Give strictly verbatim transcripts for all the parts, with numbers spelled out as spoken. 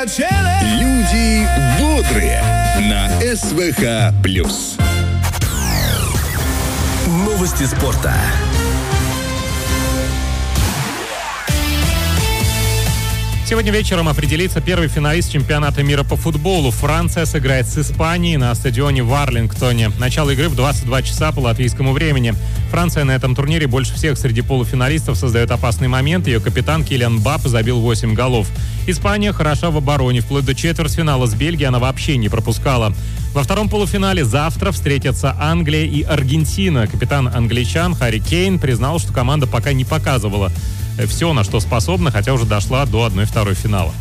Люди бодрые на СВХ плюс. Новости спорта. Сегодня вечером определится первый финалист чемпионата мира по футболу. Франция сыграет с Испанией на стадионе в Арлингтоне. Начало игры в двадцать два часа по латвийскому времени. Франция на этом турнире больше всех среди полуфиналистов создает опасный момент. Ее капитан Килиан Мбаппе забил восемь голов. Испания хороша в обороне. Вплоть до четвертьфинала с Бельгией она вообще не пропускала. Во втором полуфинале завтра встретятся Англия и Аргентина. Капитан англичан Харри Кейн признал, что команда пока не показывала все, на что способна, хотя уже дошла до одной-второй финала.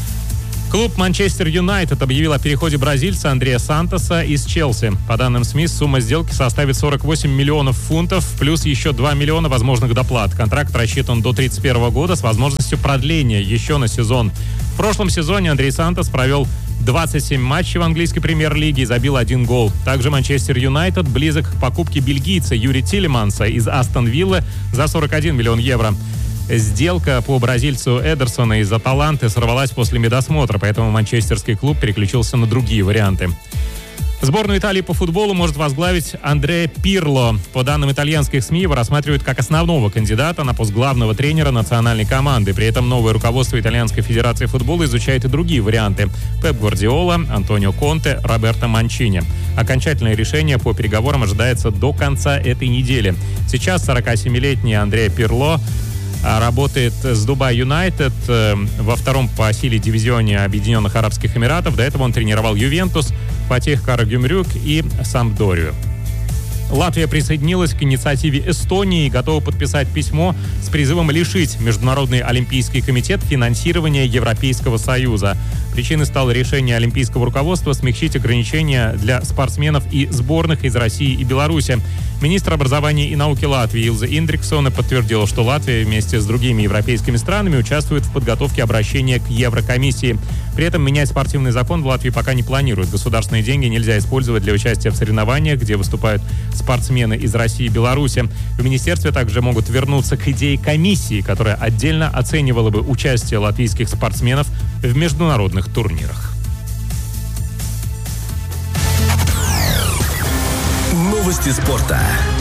Клуб «Манчестер Юнайтед» объявил о переходе бразильца Андрея Сантоса из Челси. По данным СМИ, сумма сделки составит сорок восемь миллионов фунтов, плюс еще два миллиона возможных доплат. Контракт рассчитан до тридцать первого года с возможностью продления еще на сезон. В прошлом сезоне Андрей Сантос провел двадцать семь матчей в английской премьер-лиге и забил один гол. Также «Манчестер Юнайтед» близок к покупке бельгийца Юри Тилеманса из Астон Виллы за сорок один миллион евро. Сделка по бразильцу Эдерсона из Аталанты сорвалась после медосмотра, поэтому манчестерский клуб переключился на другие варианты. Сборную Италии по футболу может возглавить Андреа Пирло. По данным итальянских СМИ, его рассматривают как основного кандидата на пост главного тренера национальной команды. При этом новое руководство Итальянской Федерации футбола изучает и другие варианты. Пеп Гвардиола, Антонио Конте, Роберто Манчини. Окончательное решение по переговорам ожидается до конца этой недели. Сейчас сорокасемилетний Андреа Пирло работает с Дубай Юнайтед во втором по силе дивизионе Объединенных Арабских Эмиратов. До этого он тренировал Ювентус, Фатих Карагümrük и Сампдорию. Латвия присоединилась к инициативе Эстонии и готова подписать письмо с призывом лишить Международный олимпийский комитет финансирования Европейского Союза. Причиной стало решение олимпийского руководства смягчить ограничения для спортсменов и сборных из России и Беларуси. Министр образования и науки Латвии Илза Индриксона подтвердила, что Латвия вместе с другими европейскими странами участвует в подготовке обращения к Еврокомиссии. При этом менять спортивный закон в Латвии пока не планируют. Государственные деньги нельзя использовать для участия в соревнованиях, где выступают спортсмены из России и Беларуси. В министерстве также могут вернуться к идее комиссии, которая отдельно оценивала бы участие латвийских спортсменов в международных турнирах. Новости спорта.